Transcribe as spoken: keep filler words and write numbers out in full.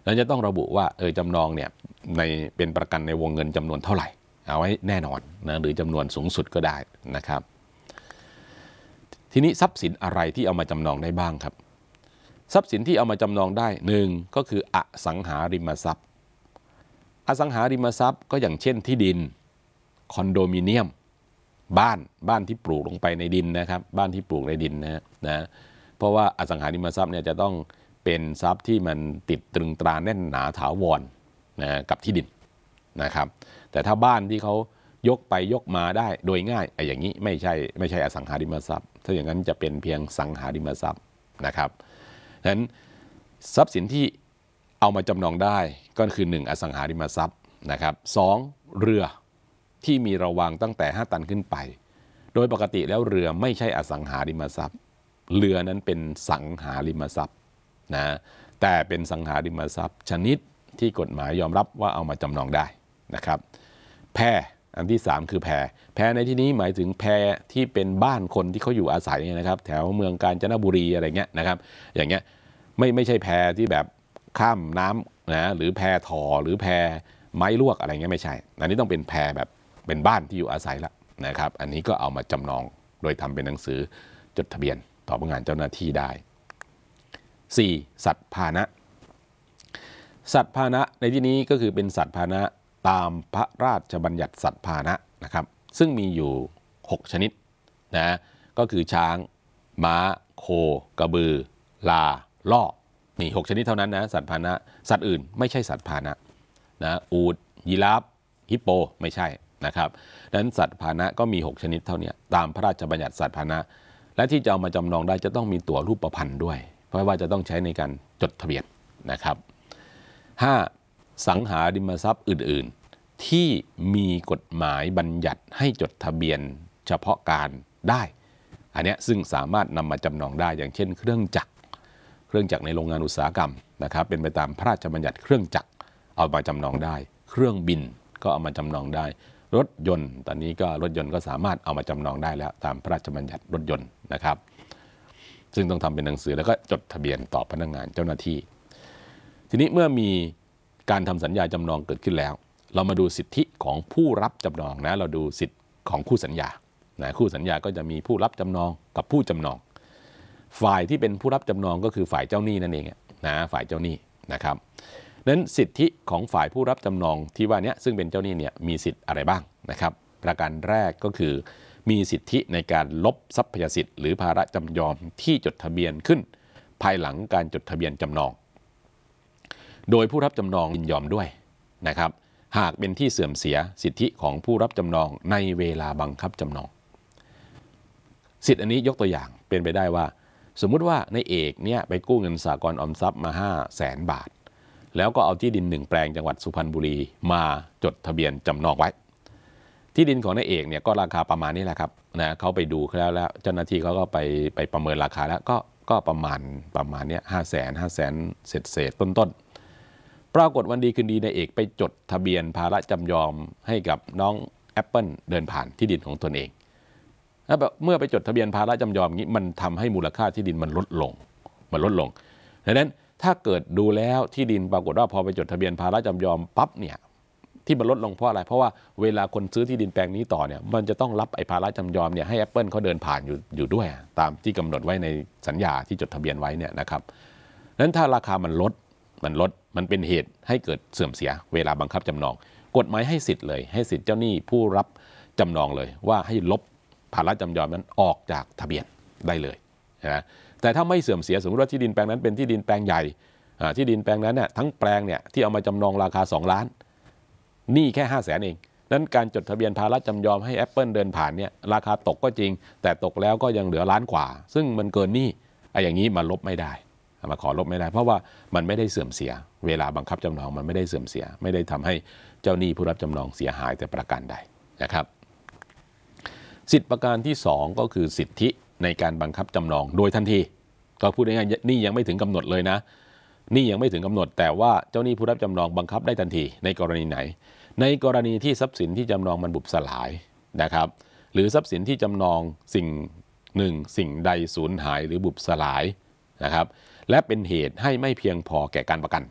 แล้วจะต้องระบุว่าเออจำนองเนี่ยในเป็นประกันในวงเงินจำนวนเท่าไหร่เอาไว้แน่นอนนะหรือจำนวนสูงสุดก็ได้นะครับทีนี้ทรัพย์สินอะไรที่เอามาจำนองได้บ้างครับทรัพย์สินที่เอามาจำนองได้หนึ่งก็คืออสังหาริมทรัพย์อสังหาริมทรัพย์ก็อย่างเช่นที่ดินคอนโดมิเนียมบ้านบ้านที่ปลูกลงไปในดินนะครับบ้านที่ปลูกในดินนะนะเพราะว่าอสังหาริมทรัพย์เนี่ยจะต้องเป็นทรัพย์ที่มันติดตรึงตราแน่นหนาถาวรนะกับที่ดินนะครับแต่ถ้าบ้านที่เขายกไปยกมาได้โดยง่ายไอ้อย่างนี้ไม่ใช่ไม่ใช่อสังหาริมทรัพย์ถ้าอย่างนั้นจะเป็นเพียงสังหาริมทรัพย์นะครับฉะนั้นทรัพย์สินที่เอามาจำนองได้ก็คือหนึ่งอสังหาริมทรัพย์นะครับสองเรือที่มีระวางตั้งแต่ห้าตันขึ้นไปโดยปกติแล้วเรือไม่ใช่อสังหาริมทรัพย์เรือนั้นเป็นสังหาริมทรัพย์นะแต่เป็นสังหาริมทรัพย์ชนิดที่กฎหมายยอมรับว่าเอามาจำนองได้นะครับแพอันที่สามคือแพแพในที่นี้หมายถึงแพที่เป็นบ้านคนที่เขาอยู่อาศัยนะครับแถวเมืองกาญจนบุรีอะไรเงี้ยนะครับอย่างเงี้ยไม่ไม่ใช่แพที่แบบข้ามน้ำนะหรือแพถ่อหรือแพไม้ลวกอะไรเงี้ยไม่ใช่อันนี้ต้องเป็นแพแบบเป็นบ้านที่อยู่อาศัยละนะครับอันนี้ก็เอามาจำนองโดยทำเป็นหนังสือจดทะเบียนต่อพนักงานเจ้าหน้าที่ได้สี่สัตว์พาหนะสัตว์พาหนะในที่นี้ก็คือเป็นสัตว์พาหนะตามพระราชบัญญัติสัตว์พาหนะนะครับซึ่งมีอยู่หกชนิดนะก็คือช้างม้าโคกระบือลาล่อนี่หกชนิดเท่านั้นนะสัตว์พาหนะสัตว์อื่นไม่ใช่สัตว์พาหนะนะอูฐยีราฟฮิปโปไม่ใช่นะครับดังนั้นสัตว์พาหนะก็มีหกชนิดเท่านี้ตามพระราชบัญญัติสัตว์พาหนะและที่จะเอามาจำนองได้จะต้องมีตั๋วรูปพรรณด้วยเพราะว่าจะต้องใช้ในการจดทะเบียนนะครับห้าสังหาริมทรัพย์อื่นๆที่มีกฎหมายบัญญัติให้จดทะเบียนเฉพาะการได้อันนี้ซึ่งสามารถนำมาจำนองได้อย่างเช่นเครื่องจักรเครื่องจักรในโรงงานอุตสาหกรรมนะครับเป็นไปตามพระราชบัญญัติเครื่องจักรเอามาจำนองได้เครื่องบินก็เอามาจำนองได้รถยนต์ตอนนี้ก็รถยนต์ก็สามารถเอามาจำนองได้แล้วตามพระราชบัญญัติรถยนต์นะครับซึ่งต้องทำเป็นหนังสือแล้วก็จดทะเบียนต่อพนักงานเจ้าหน้าที่ทีนี้เมื่อมีการทำสัญญาจำนองเกิดขึ้นแล้วเรามาดูสิทธิของผู้รับจำนองนะเราดูสิทธิของคู่สัญญานะคู่สัญญาก็จะมีผู้รับจำนองกับผู้จำนองฝ่ายที่เป็นผู้รับจำนองก็คือฝ่ายเจ้าหนี้นั่นเองนะฝ่ายเจ้าหนี้นะครับนั้นสิทธิของฝ่ายผู้รับจำนองที่ว่านี้ซึ่งเป็นเจ้าหนี้เนี่ยมีสิทธิ์อะไรบ้างนะครับประการแรกก็คือมีสิทธิในการลบทรัพยสิทธิ์หรือภาระจำยอมที่จดทะเบียนขึ้นภายหลังการจดทะเบียนจำนองโดยผู้รับจำนองยินยอมด้วยนะครับหากเป็นที่เสื่อมเสียสิทธิของผู้รับจำนองในเวลาบังคับจำนองสิทธิอันนี้ยกตัวอย่างเป็นไปได้ว่าสมมุติว่าในเอกเนี่ยไปกู้เงินสหกรณ์ออมทรัพย์มาห้าแสนบาทแล้วก็เอาที่ดินหนึ่งแปลงจังหวัดสุพรรณบุรีมาจดทะเบียนจำนองไว้ที่ดินของนายเอกเนี่ยก็ราคาประมาณนี้แหละครับนะเขาไปดูแล้วแล้วเจ้าหน้าที่เขาก็ไปไปประเมินราคาแล้วก็ก็ประมาณประมาณเนี้ยห้าแสนห้าแสนเศษเศษต้นต้นปรากฏวันดีคืนดีนายเอกไปจดทะเบียนภาระจำยอมให้กับน้องแอปเปิลเดินผ่านที่ดินของตนเองแล้วเมื่อไปจดทะเบียนภาระจำยอมนี้มันทำให้มูลค่าที่ดินมันลดลงมันลดลงดังนั้นถ้าเกิดดูแล้วที่ดินปรากฏว่าพอไปจดทะเบียนภาระจำยอมปั๊บเนี่ยที่มันลดลงเพราะอะไรเพราะว่าเวลาคนซื้อที่ดินแปลงนี้ต่อเนี่ยมันจะต้องรับไอ้ภาระจำยอมเนี่ยให้ Apple เขาเดินผ่านอยู่อยู่ด้วยตามที่กำหนดไว้ในสัญญาที่จดทะเบียนไว้เนี่ยนะครับนั้นถ้าราคามันลดมันลดมันเป็นเหตุให้เกิดเสื่อมเสียเวลาบังคับจำนองกฎหมายให้สิทธิ์เลยให้สิทธิ์เจ้าหนี้ผู้รับจำนองเลยว่าให้ลบภาระจำยอมนั้นออกจากทะเบียนได้เลยนะแต่ถ้าไม่เสื่อมเสียสมมติว่าที่ดินแปลงนั้นเป็นที่ดินแปลงใหญ่ที่ดินแปลงนั้นเนี่ยทั้งแปลงเนี่ยที่เอามาจำนองราคาสองล้านหนี้แค่ห้าแสนเองนั้นการจดทะเบียนภาระจำยอมให้ Apple เดินผ่านเนี่ยราคาตกก็จริงแต่ตกแล้วก็ยังเหลือล้านกว่าซึ่งมันเกินหนี้ไอ้อย่างนี้มาลบไม่ได้มาขอลบไม่ได้เพราะว่ามันไม่ได้เสื่อมเสียเวลาบังคับจำนองมันไม่ได้เสื่อมเสียไม่ได้ทำให้เจ้าหนี้ผู้รับจำนองเสียหายแต่ประการใดนะครับสิทธิประการที่สองก็คือสิทธิในการบังคับจำนองโดยทันทีก็พูดง่ายๆหนี้ยังไม่ถึงกำหนดเลยนะหนี้ยังไม่ถึงกำหนดแต่ว่าเจ้าหนี้ผู้รับจำนองบังคับได้ทันทีในกรณีไหนในกรณีที่ทรัพย์สินที่จำนองมันบุบสลายนะครับหรือทรัพย์สินที่จำนองสิ่งหนึ่งสิ่งใดสูญหายหรือบุบสลายนะครับและเป็นเหตุให้ไม่เพียงพอแก่การประกัน